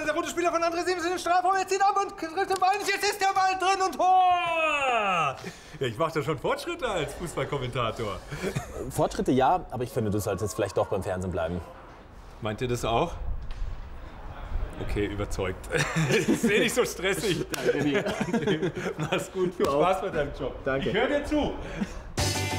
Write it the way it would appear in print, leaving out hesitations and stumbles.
der rote Spieler von André Siemens in den Strafraum. Er zieht ab und trifft den Ball nicht. Jetzt ist der Ball drin und Tor! Ja, ich mache da schon Fortschritte als Fußballkommentator. Fortschritte ja, aber ich finde, du solltest vielleicht doch beim Fernsehen bleiben. Meint ihr das auch? Okay, überzeugt. Ich sehe dich so stressig. Danke dir. Mach's gut, viel Spaß bei deinem Job. Danke. Ich höre dir zu.